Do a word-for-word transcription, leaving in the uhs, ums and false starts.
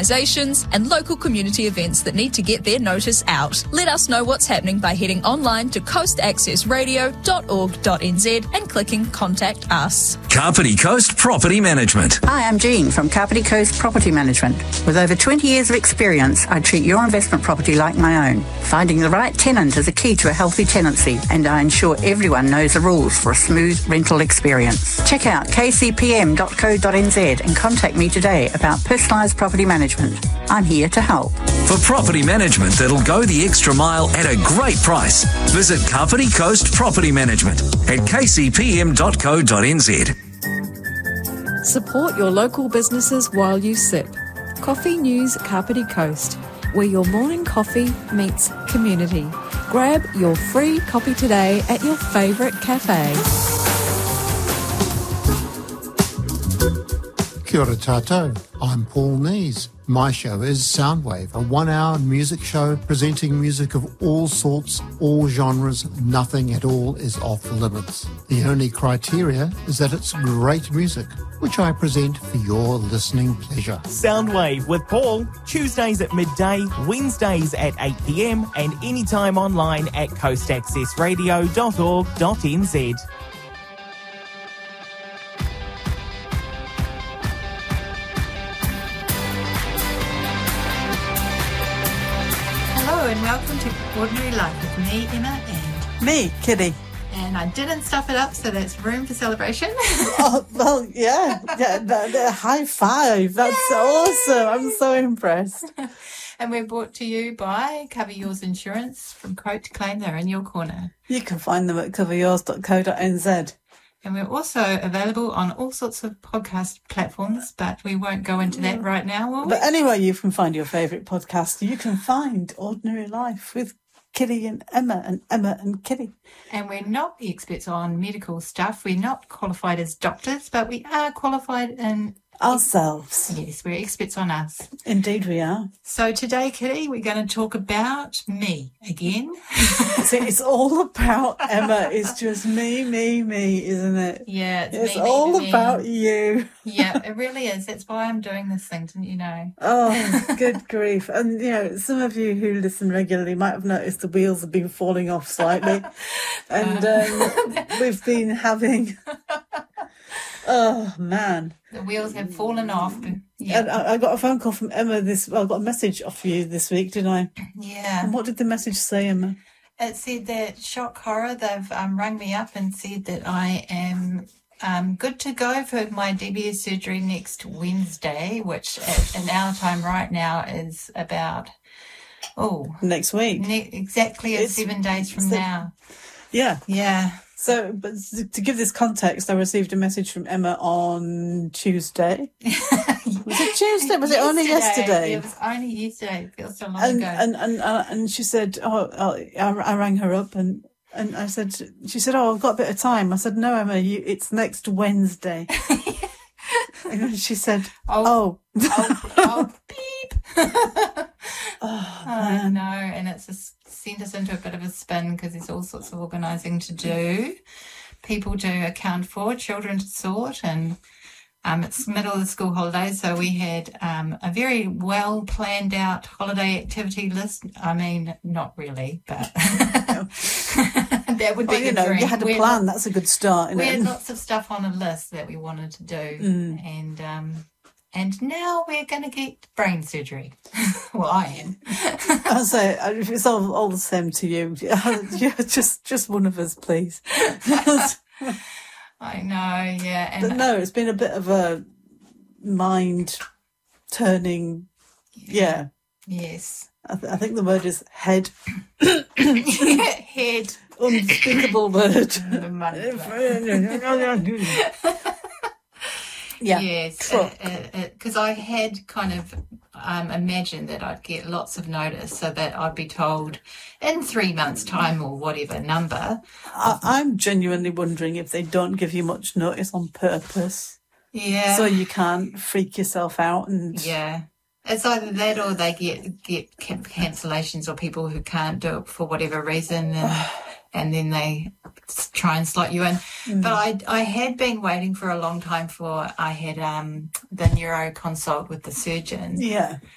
organisations and local community events that need to get their notice out. Let us know what's happening by heading online to coast access radio dot org dot n z and clicking Contact Us. Kapiti Coast Property Management. Hi, I'm Jean from Kapiti Coast Property Management. With over twenty years of experience, I treat your investment property like my own. Finding the right tenant is a key to a healthy tenancy, and I ensure everyone knows the rules for a smooth rental experience. Check out k c p m dot co dot n z and contact me today about personalised property management. I'm here to help. For property management that'll go the extra mile at a great price, visit Kapiti Coast Property Management at k c p m dot co dot n z. Support your local businesses while you sip. Coffee News Kapiti Coast, where your morning coffee meets community. Grab your free copy today at your favourite cafe. Kia ora tātou, I'm Paul Nees. My show is Soundwave, a one-hour music show presenting music of all sorts, all genres. Nothing at all is off limits. The only criteria is that it's great music, which I present for your listening pleasure. Soundwave with Paul, Tuesdays at midday, Wednesdays at eight p m and anytime online at coast access radio dot org dot n z. And welcome to Ordinary Life with me, Emma, and me, Kitty. And I didn't stuff it up, so that's room for celebration. Oh, well, yeah. yeah the, the high five. That's Yay! Awesome. I'm so impressed. And we're brought to you by Cover Yours Insurance. From quote to claim, they're in your corner. You can find them at cover yours dot co dot n z. And we're also available on all sorts of podcast platforms, but we won't go into that right now, will we? But anywhere you can find your favourite podcast, you can find Ordinary Life with Kitty and Emma and Emma and Kitty. And we're not experts on medical stuff. We're not qualified as doctors, but we are qualified in... ourselves. Yes, we're experts on us. Indeed we are. So today, Kitty, we're going to talk about me again. See, it's all about Emma. It's just me, me, me, isn't it? Yeah, it's, it's me, all me, about me. you. Yeah, it really is. That's why I'm doing this thing, didn't you know? Oh, good grief. And, you know, some of you who listen regularly might have noticed the wheels have been falling off slightly. And um, we've been having... Oh, man. The wheels have fallen off. Yeah. And I, I got a phone call from Emma this... Well, I got a message off you this week, didn't I? Yeah. And what did the message say, Emma? It said that shock horror, they've um, rung me up and said that I am um, good to go for my D B S surgery next Wednesday, which at, in our time right now is about, oh... Next week. Ne- exactly it's, seven days from the, now. Yeah. Yeah. So, but to give this context, I received a message from Emma on Tuesday. Was it Tuesday? Was it only yesterday? It was only yesterday. It feels so long and, ago. And and uh, and she said, "Oh, I, I rang her up and and I said, she said, oh, I've got a bit of time." I said, "No, Emma, you, it's next Wednesday." And she said, "Oh, oh, oh, oh beep." Oh, I know, and it's just sent us into a bit of a spin because there's all sorts of organising to do, people to account for, children to sort, and um, it's middle of the school holidays, so we had um, a very well planned out holiday activity list. I mean, not really, but that would be well, you know, dream. You had a we plan. had, that's a good start. We it? had lots of stuff on a list that we wanted to do, mm. and um, and now we're going to get brain surgery. Well, I am. I'll say it's all, all the same to you. Yeah, just just one of us, please. I know, yeah. And but no, it's been a bit of a mind turning. Yeah. Yes. I, th- I think the word is head. Head. Unspeakable word. Yeah. Yes, because I had kind of um, imagined that I'd get lots of notice so that I'd be told in three months' time or whatever number. I, I'm genuinely wondering if they don't give you much notice on purpose. Yeah. So you can't freak yourself out and... Yeah. It's either that or they get, get cancellations or people who can't do it for whatever reason and, and then they try and slot you in. Mm. But I I had been waiting for a long time for, I had um the neuro consult with the surgeon. Yeah.